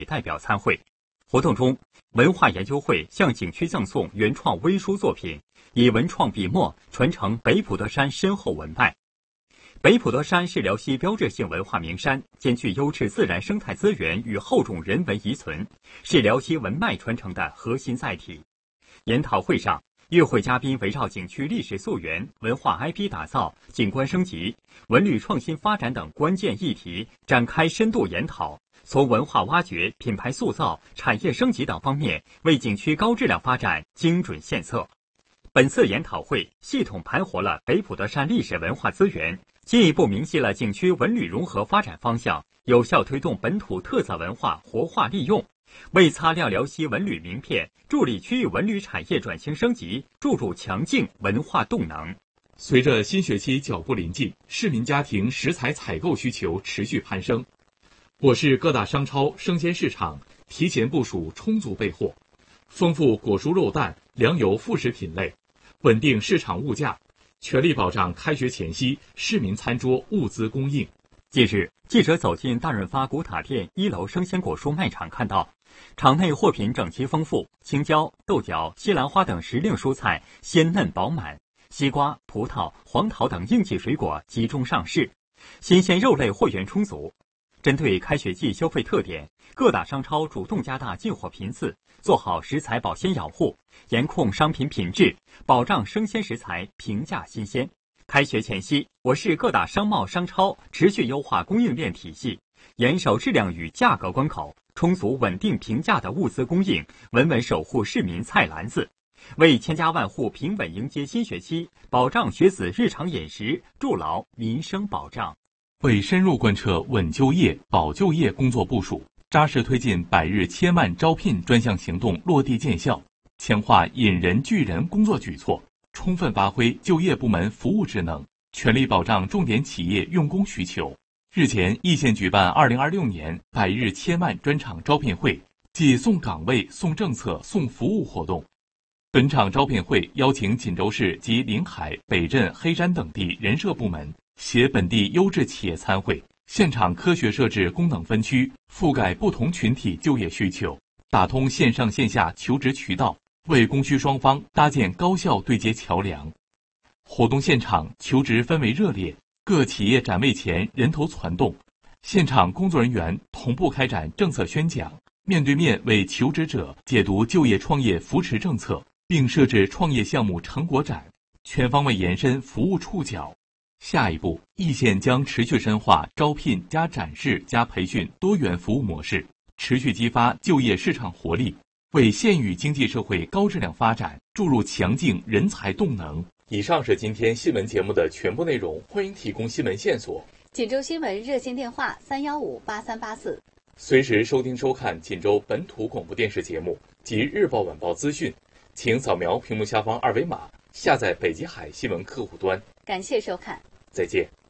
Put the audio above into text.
代表参会。活动中，文化研究会向景区赠送原创微书作品，以文创笔墨传承北普陀山深厚文脉。北普陀山是辽西标志性文化名山，兼具优质自然生态资源与厚重人文遗存，是辽西文脉传承的核心载体。研讨会上，与会嘉宾围绕景区历史溯源、文化 IP 打造、景观升级、文旅创新发展等关键议题展开深度研讨，从文化挖掘、品牌塑造、产业升级等方面为景区高质量发展精准献策。本次研讨会系统盘活了北普陀山历史文化资源，进一步明晰了景区文旅融合发展方向，有效推动本土特色文化活化利用，为擦亮辽西文旅名片，助力区域文旅产业转型升级，注入强劲文化动能。 随着新学期脚步临近，市民家庭食材采购需求持续攀升，我市各大商超、生鲜市场提前部署充足备货，丰富果蔬肉蛋、粮油副食品类，稳定市场物价，全力保障开学前夕市民餐桌物资供应。 近日，记者走进大润发古塔店1楼生鲜果蔬卖场，看到场内货品整齐丰富，青椒、豆角、西兰花等时令蔬菜鲜嫩饱满，西瓜、葡萄、黄桃等应季水果集中上市，新鲜肉类货源充足。针对开学季消费特点，各大商超主动加大进货频次，做好食材保鲜养护，严控商品品质，保障生鲜食材平价新鲜。开学前夕，我市各大商贸商超持续优化供应链体系，严守质量与价格关口，充足稳定平价的物资供应，稳稳守护市民菜篮子，为千家万户平稳迎接新学期，保障学子日常饮食，筑牢民生保障。 为深入贯彻稳就业、保就业工作部署，扎实推进100日千万招聘专项行动落地见效，强化引人聚人工作举措，充分发挥就业部门服务职能，全力保障重点企业用工需求。日前，易县举办2026年100日千万专场招聘会暨送岗位、送政策、送服务活动。本场招聘会邀请锦州市及临海、北镇、黑山等地人社部门携本地优质企业参会，现场科学设置功能分区，覆盖不同群体就业需求，打通线上线下求职渠道，为供需双方搭建高效对接桥梁。活动现场求职氛围热烈，各企业展位前人头攒动，现场工作人员同步开展政策宣讲，面对面为求职者解读就业创业扶持政策，并设置创业项目成果展，全方位延伸服务触角。下一步，易县将持续深化招聘加展示加培训多元服务模式，持续激发就业市场活力，为县域经济社会高质量发展注入强劲人才动能。以上是今天新闻节目的全部内容，欢迎提供新闻线索。 锦州新闻热线电话3158384， 随时收听收看锦州本土广播电视节目及日报晚报资讯，请扫描屏幕下方2维码下载北极海新闻客户端。 感谢收看， 再见。